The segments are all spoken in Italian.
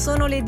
sono le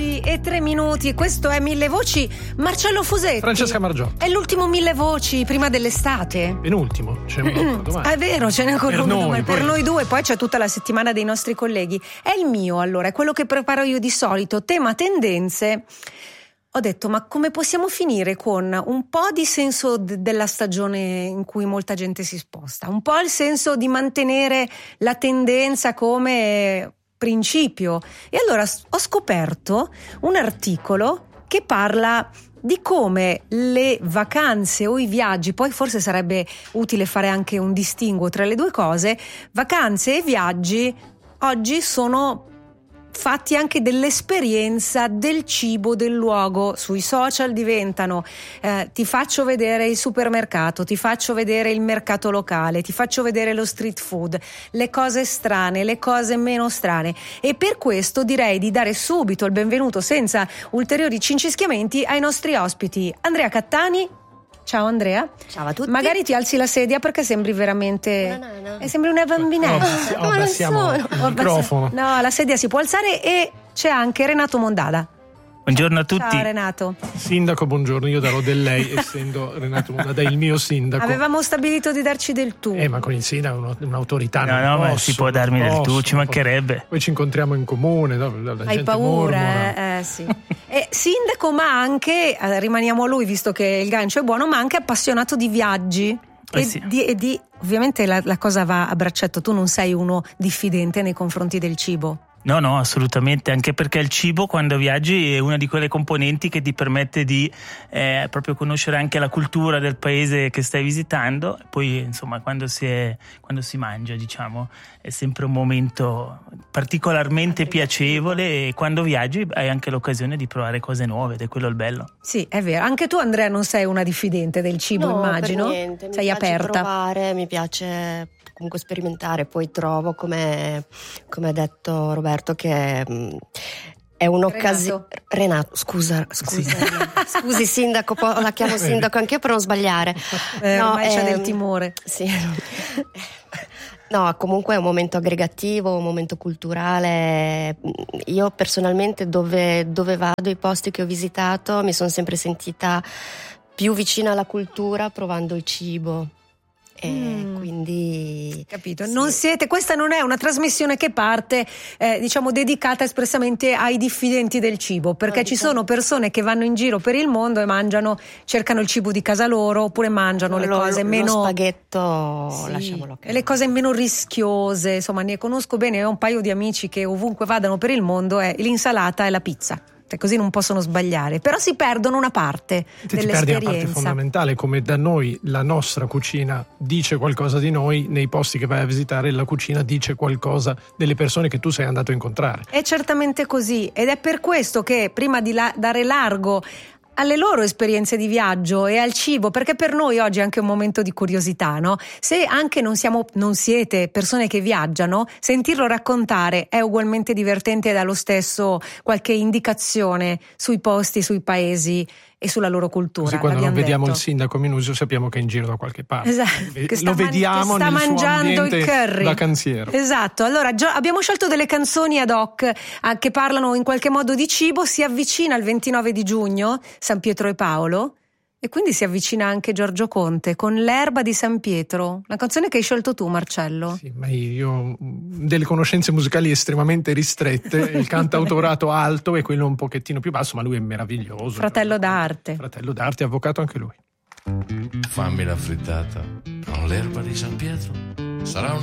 10:03. Questo è Mille Voci. Marcello Fusetti. Francesca Margiò. È l'ultimo Mille Voci prima dell'estate. Penultimo, c'è uno domani. È vero, ce n'è ancora uno domani. Per poi... noi due, poi c'è tutta la settimana dei nostri colleghi. È il mio, allora, è quello che preparo io di solito. Tema tendenze. Ho detto, ma come possiamo finire con un po' di senso della stagione in cui molta gente si sposta, un po' il senso di mantenere la tendenza come principio. E allora ho scoperto un articolo che parla di come le vacanze o i viaggi, poi forse sarebbe utile fare anche un distinguo tra le due cose, vacanze e viaggi oggi sono fatti anche dell'esperienza del cibo, del luogo. Sui social diventano ti faccio vedere il supermercato, ti faccio vedere il mercato locale, ti faccio vedere lo street food, le cose strane, le cose meno strane, e per questo direi di dare subito il benvenuto senza ulteriori cincischiamenti ai nostri ospiti. Andrea Cattani. Ciao Andrea. Ciao a tutti. Magari ti alzi la sedia perché sembri veramente sembri una bambinetta. Abbassiamo il microfono. No, la sedia si può alzare. E c'è anche Renato Mondada. Buongiorno a tutti. Ciao Renato. Sindaco, buongiorno, io darò del lei essendo Renato Mondada il mio sindaco. Avevamo stabilito di darci del tu. Ma con il sindaco un'autorità. No, ma si può darmi del tu, ci mancherebbe. Poi ci incontriamo in comune, no? Hai paura? Sì. Sindaco, ma anche, rimaniamo a lui visto che il gancio è buono, ma anche appassionato di viaggi. Sì. Ovviamente la cosa va a braccetto, tu non sei uno diffidente nei confronti del cibo. No, assolutamente, anche perché il cibo quando viaggi è una di quelle componenti che ti permette di proprio conoscere anche la cultura del paese che stai visitando. Poi insomma quando si mangia, diciamo, è sempre un momento particolarmente piacevole, e quando viaggi hai anche l'occasione di provare cose nuove, ed è quello il bello. Sì, è vero. Anche tu Andrea non sei una diffidente del cibo, immagino. Per niente. Sei aperta. Mi piace provare, mi piace comunque sperimentare, poi trovo come ha detto Roberto che è un'occasione. Renato, scusa. Sì. Scusi sindaco, la chiamo sindaco anche per non sbagliare. Ormai c'è del timore. Sì. No, comunque è un momento aggregativo, un momento culturale. Io personalmente dove vado, i posti che ho visitato, mi sono sempre sentita più vicina alla cultura provando il cibo. Quindi capito, sì. Non siete, questa non è una trasmissione che parte diciamo dedicata espressamente ai diffidenti del cibo, perché ci sono persone che vanno in giro per il mondo e cercano il cibo di casa loro, oppure mangiano le cose meno, lo spaghetto, sì, lasciamolo che... le cose meno rischiose. Insomma, ne conosco bene, ho un paio di amici che ovunque vadano per il mondo è l'insalata e la pizza. Così non possono sbagliare, però si perdono una parte dell'esperienza. Ti perdi una parte fondamentale, come da noi la nostra cucina dice qualcosa di noi, nei posti che vai a visitare la cucina dice qualcosa delle persone che tu sei andato a incontrare. È certamente così, ed è per questo che prima di dare largo alle loro esperienze di viaggio e al cibo, perché per noi oggi è anche un momento di curiosità, no? Se anche non siete persone che viaggiano, sentirlo raccontare è ugualmente divertente e dà lo stesso qualche indicazione sui posti, sui paesi e sulla loro cultura. Così quando non vediamo il sindaco Minusio sappiamo che è in giro da qualche parte. Esatto, lo vediamo che sta nel mangiando suo ambiente il curry vacanziero. Esatto. Allora abbiamo scelto delle canzoni ad hoc che parlano in qualche modo di cibo. Si avvicina il 29 di giugno San Pietro e Paolo, e quindi si avvicina anche Giorgio Conte con L'erba di San Pietro, la canzone che hai scelto tu, Marcello. Sì, ma io ho delle conoscenze musicali estremamente ristrette, il cantautorato alto e quello un pochettino più basso, ma lui è meraviglioso. Fratello d'arte, avvocato anche lui. Fammi la frittata con l'erba di San Pietro, sarà